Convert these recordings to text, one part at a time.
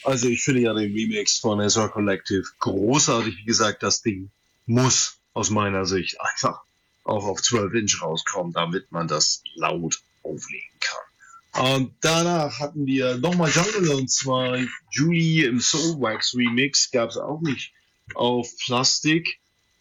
Also ich finde ja den Remix von Ezra Collective großartig. Wie gesagt, das Ding muss aus meiner Sicht einfach auch auf 12 Inch rauskommen, damit man das laut auflegen kann. Und danach hatten wir nochmal Jungle, und zwar Julie im Soulwax Remix, gab es auch nicht auf Plastik.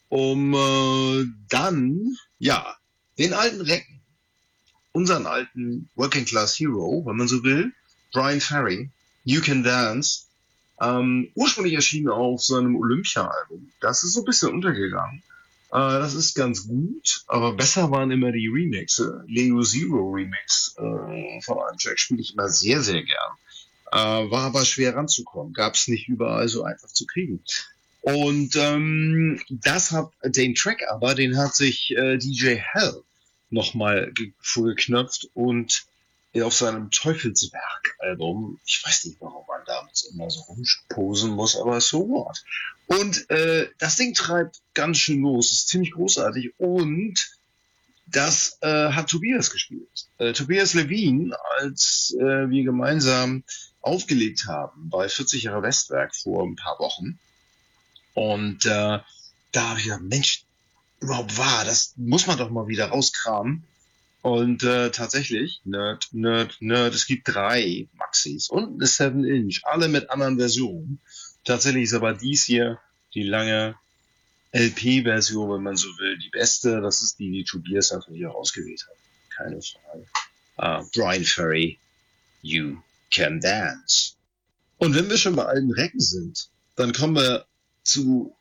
Dann, ja, den alten Recken, unseren alten Working Class Hero, wenn man so will, Brian Ferry, You Can Dance, ursprünglich erschienen auf seinem Olympia-Album. Das ist so ein bisschen untergegangen. Das ist ganz gut, aber besser waren immer die Remixe. Leo Zero Remix von einem Track spiele ich immer sehr, sehr gern. War aber schwer ranzukommen. Gab es nicht überall so einfach zu kriegen. Und den Track aber, den hat sich DJ Hell nochmal vorgeknöpft und auf seinem Teufelswerk-Album, ich weiß nicht, warum man damit immer so rumposen muss, aber so what. Und das Ding treibt ganz schön los, ist ziemlich großartig, und das hat Tobias gespielt. Tobias Levin, als wir gemeinsam aufgelegt haben bei 40 Jahre Westwerk vor ein paar Wochen. Und da habe ich gedacht, Mensch, überhaupt wahr, das muss man doch mal wieder rauskramen. Und tatsächlich, Nerd, es gibt 3 Maxis und eine 7-Inch, alle mit anderen Versionen. Tatsächlich ist aber dies hier die lange LP-Version, wenn man so will, die beste. Das ist die Tobias natürlich auch ausgewählt hat. Keine Frage. Brian Ferry, You Can Dance. Und wenn wir schon bei alten Recken sind, dann kommen wir zu,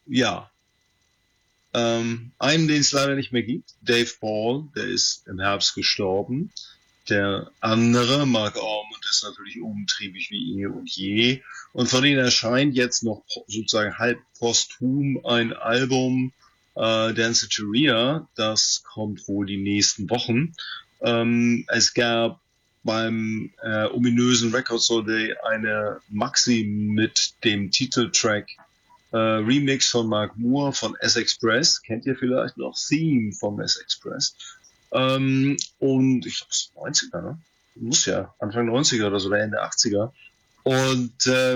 einen, den es leider nicht mehr gibt, Dave Ball, der ist im Herbst gestorben. Der andere, Mark Ormond, ist natürlich umtriebig wie eh und je. Und von denen erscheint jetzt noch sozusagen halb posthum ein Album, Danceteria. Das kommt wohl die nächsten Wochen. Es gab beim ominösen Record Store Day eine Maxi mit dem Titeltrack Remix von Mark Moore von S-Express. Kennt ihr vielleicht noch? Theme vom S-Express. Und ich glaube, es ist 90er, ne? Muss ja Anfang 90er oder so, oder Ende 80er. Und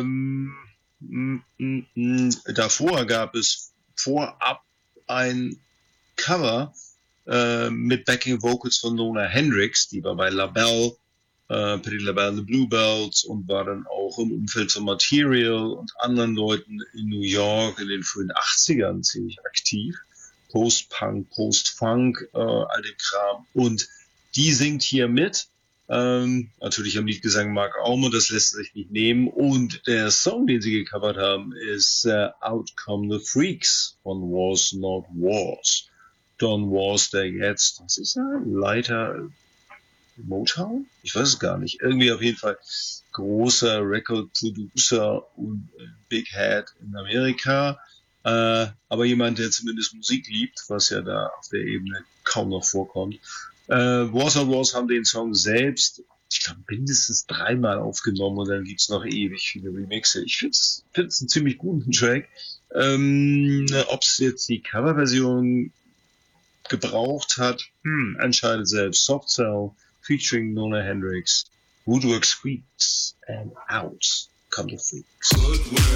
davor gab es vorab ein Cover mit Backing Vocals von Nona Hendrix, die war bei LaBelle, Petit LaBelle, The Bluebells, und war dann auch im Umfeld von Material und anderen Leuten in New York in den frühen 80ern ziemlich aktiv. Post-Punk, Post-Funk, all dem Kram. Und die singt hier mit. Natürlich am Liedgesang Mark Ormond, das lässt sich nicht nehmen. Und der Song, den sie gecovert haben, ist Out Come the Freaks von Was Not Was. Don Was, der jetzt, was ist er? Leiter Motown? Ich weiß es gar nicht. Irgendwie auf jeden Fall großer Record-Producer und Big Head in Amerika. Aber jemand, der zumindest Musik liebt, was ja da auf der Ebene kaum noch vorkommt. Was on Was haben den Song selbst, ich glaube, mindestens 3-mal aufgenommen, und dann gibt's noch ewig viele Remixe. Ich find's einen ziemlich guten Track. Ob's jetzt die Coverversion gebraucht hat, entscheidet selbst. Soft Cell featuring Nona Hendrix, Woodwork Squeaks, and Out Come the Freaks.